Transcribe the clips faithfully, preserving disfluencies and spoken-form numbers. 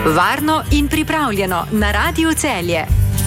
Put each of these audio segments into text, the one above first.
Varno in pripravljeno na Radiu Celje.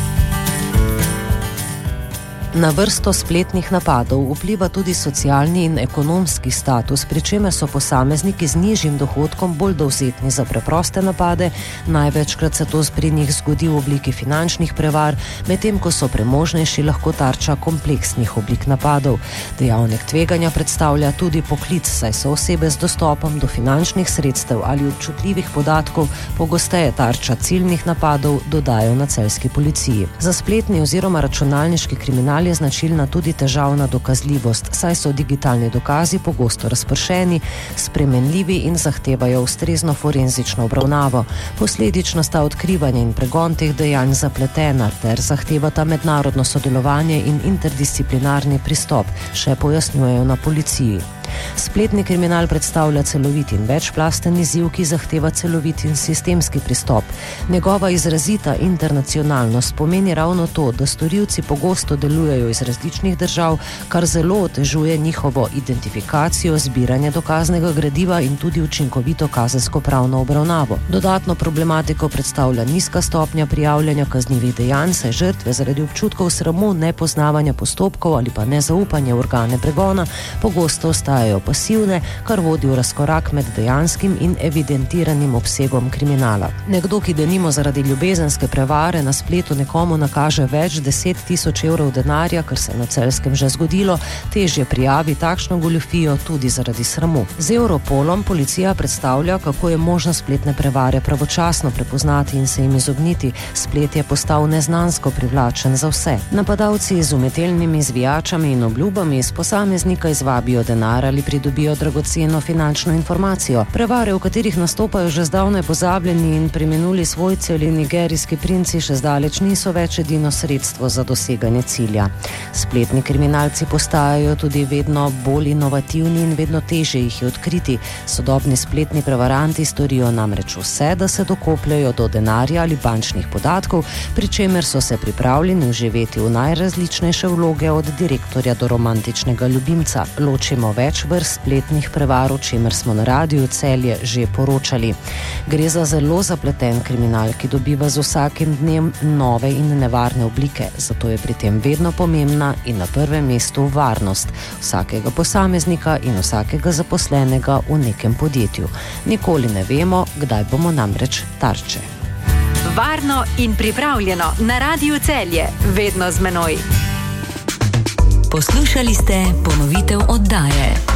Na vrsto spletnih napadov vpliva tudi socialni in ekonomski status, pri čemer so posamezniki z nižjim dohodkom bolj dovzetni za preproste napade. Največkrat se to pri njih zgodi v obliki finančnih prevar, medtem ko so premožnejši lahko tarča kompleksnih oblik napadov. Dejavnik tveganja predstavlja tudi poklic, saj so osebe z dostopom do finančnih sredstev ali občutljivih podatkov pogosteje tarča ciljnih napadov, dodajo na celjski policiji. Za spletni oziroma računalniški kriminal je značilna tudi težavna dokazljivost, saj so digitalni dokazi pogosto razpršeni, spremenljivi in zahtevajo ustrezno forenzično obravnavo. Posledično sta odkrivanje in pregon teh dejanj zapletena ter zahtevata mednarodno sodelovanje in interdisciplinarni pristop, še pojasnjujejo na policiji. Spletni kriminal predstavlja celovit in večplasten izziv, ki zahteva celovit in sistemski pristop. Njegova izrazita internacionalnost pomeni ravno to, da storilci pogosto delujejo iz različnih držav, kar zelo otežuje njihovo identifikacijo, zbiranje dokaznega gradiva in tudi učinkovito kazensko-pravno obravnavo. Dodatno problematiko predstavlja nizka stopnja prijavljanja kaznivih dejanj, saj žrtve zaradi občutkov sramu, nepoznavanja postopkov ali pa nezaupanja v organe pregona pogosto ostajajo pasivne, kar vodi v razkorak med dejanskim in evidentiranim obsegom kriminala. Nekdo, ki denimo zaradi ljubezenske prevare na spletu nekomu nakaže več deset tisoč evrov denarja, kar se je na Celjskem že zgodilo, težje prijavi takšno goljufijo tudi zaradi sramu. Z Europolom policija predstavlja, kako je možno spletne prevare pravočasno prepoznati in se jim izogniti. Splet je postal neznansko privlačen za vse. Napadalci z umetelnimi zvijačami in obljubami iz posameznika izvabijo denar ali pridobijo dragoceno finančno informacijo. Prevare, v katerih nastopajo že zdavnaj pozabljeni in preminuli svojci ali nigerijski princi, še zdaleč niso več edino sredstvo za doseganje cilja. Spletni kriminalci postajajo tudi vedno bolj inovativni in vedno težje jih je odkriti. Sodobni spletni prevaranti storijo namreč vse, da se dokopljajo do denarja ali bančnih podatkov, pri čemer so se pripravljeni vživeti v najrazličnejše vloge od direktorja do romantičnega ljubimca. Ločimo več vrst spletnih prevar, o čemer smo na Radiu Celje že poročali. Gre za zelo zapleten kriminal, ki dobiva z vsakim dnem nove in nevarne oblike, zato je pri tem vedno pomembna in na prvem mestu varnost vsakega posameznika in vsakega zaposlenega v nekem podjetju. Nikoli ne vemo, kdaj bomo namreč tarče. Varno in pripravljeno na Radiu Celje, vedno z menoj. Poslušali ste ponovitev oddaje.